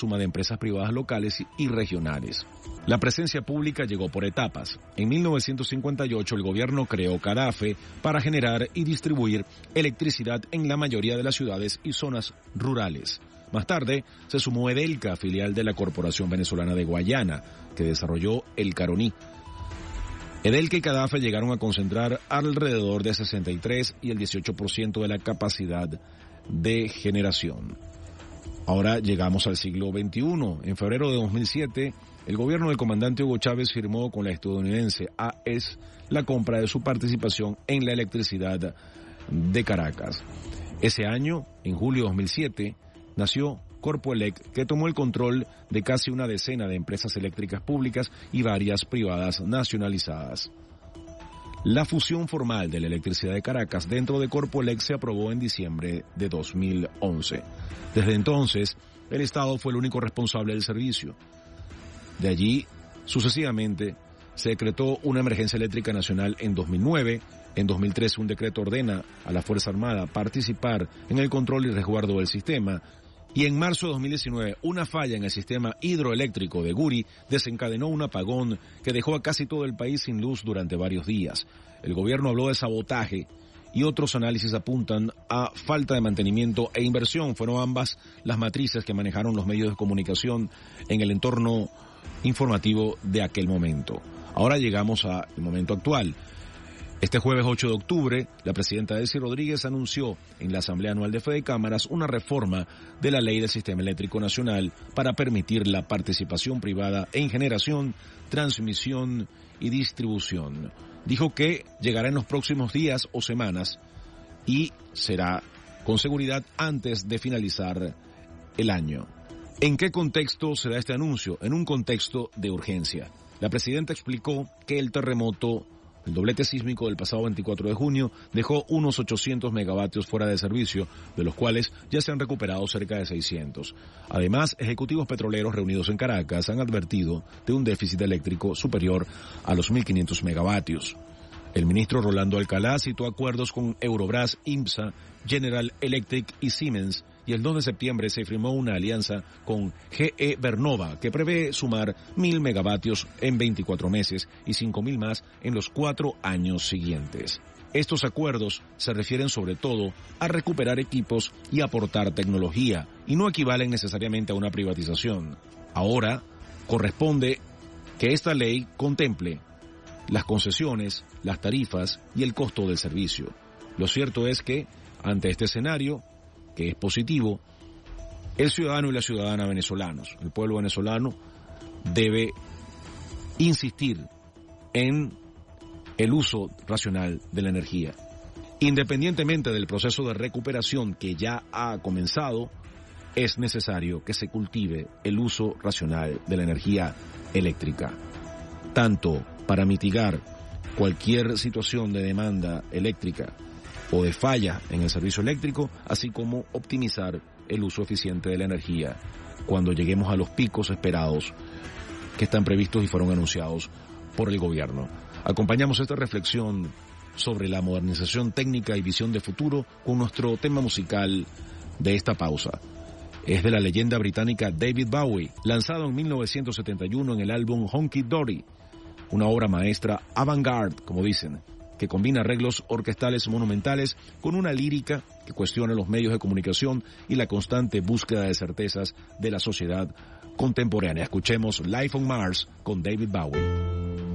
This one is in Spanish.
suma de empresas privadas locales y regionales. La presencia pública llegó por etapas. En 1958 el gobierno creó CADAFE para generar y distribuir electricidad en la mayoría de las ciudades y zonas rurales. Más tarde se sumó Edelca, filial de la Corporación Venezolana de Guayana, que desarrolló el Caroní. Edelca y CADAFE llegaron a concentrar alrededor de 63 y el 18% de la capacidad de generación. Ahora llegamos al siglo XXI. En febrero de 2007, el gobierno del comandante Hugo Chávez firmó con la estadounidense AES la compra de su participación en la electricidad de Caracas. Ese año, en julio de 2007, nació Corpoelec, que tomó el control de casi una decena de empresas eléctricas públicas y varias privadas nacionalizadas. La fusión formal de la electricidad de Caracas dentro de Corpoelec se aprobó en diciembre de 2011. Desde entonces, el Estado fue el único responsable del servicio. De allí, sucesivamente, se decretó una emergencia eléctrica nacional en 2009. En 2013, un decreto ordena a la Fuerza Armada participar en el control y resguardo del sistema. Y en marzo de 2019, una falla en el sistema hidroeléctrico de Guri desencadenó un apagón que dejó a casi todo el país sin luz durante varios días. El gobierno habló de sabotaje y otros análisis apuntan a falta de mantenimiento e inversión. Fueron ambas las matrices que manejaron los medios de comunicación en el entorno informativo de aquel momento. Ahora llegamos al momento actual. Este jueves 8 de octubre, la presidenta Delcy Rodríguez anunció en la Asamblea Anual de Fedecámaras una reforma de la Ley del Sistema Eléctrico Nacional para permitir la participación privada en generación, transmisión y distribución. Dijo que llegará en los próximos días o semanas y será con seguridad antes de finalizar el año. ¿En qué contexto se da este anuncio? En un contexto de urgencia. La presidenta explicó que el terremoto, el doblete sísmico del pasado 24 de junio, dejó unos 800 megavatios fuera de servicio, de los cuales ya se han recuperado cerca de 600. Además, ejecutivos petroleros reunidos en Caracas han advertido de un déficit eléctrico superior a los 1.500 megavatios. El ministro Rolando Alcalá citó acuerdos con Eurobras, IMSA, General Electric y Siemens, y el 2 de septiembre se firmó una alianza con GE Vernova que prevé sumar 1.000 megavatios en 24 meses y 5.000 más en los 4 años siguientes. Estos acuerdos se refieren sobre todo a recuperar equipos y aportar tecnología y no equivalen necesariamente a una privatización. Ahora corresponde que esta ley contemple las concesiones, las tarifas y el costo del servicio. Lo cierto es que, ante este escenario, que es positivo, el ciudadano y la ciudadana venezolanos, el pueblo venezolano, debe insistir en el uso racional de la energía. Independientemente del proceso de recuperación que ya ha comenzado, es necesario que se cultive el uso racional de la energía eléctrica, tanto para mitigar cualquier situación de demanda eléctrica o de falla en el servicio eléctrico, así como optimizar el uso eficiente de la energía cuando lleguemos a los picos esperados que están previstos y fueron anunciados por el gobierno. Acompañamos esta reflexión sobre la modernización técnica y visión de futuro con nuestro tema musical de esta pausa. Es de la leyenda británica David Bowie, lanzado en 1971 en el álbum Honky Dory, una obra maestra avant-garde, como dicen, que combina arreglos orquestales monumentales con una lírica que cuestiona los medios de comunicación y la constante búsqueda de certezas de la sociedad contemporánea. Escuchemos Life on Mars con David Bowie.